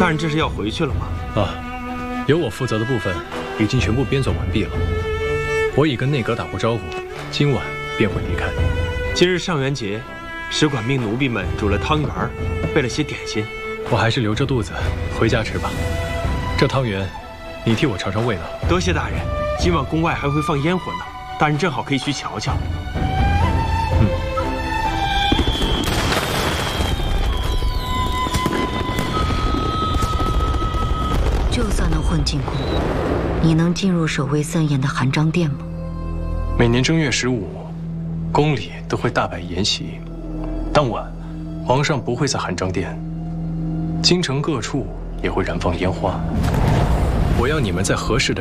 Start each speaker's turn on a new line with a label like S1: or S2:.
S1: 大人这是要回去了吗？
S2: 啊，由我负责的部分已经全部编纂完毕了。我已跟内阁打过招呼，今晚便会离开。
S1: 今日上元节，使馆命奴婢们煮了汤圆儿，备了些点心。
S2: 我还是留着肚子回家吃吧。这汤圆，你替我尝尝味道。
S1: 多谢大人。今晚宫外还会放烟火呢，大人正好可以去瞧瞧。
S3: 就算能混进宫，你能进入守卫森严的含章殿吗？
S2: 每年正月15，宫里都会大摆筵席，当晚，皇上不会在含章殿，京城各处也会燃放烟花。我要你们在合适的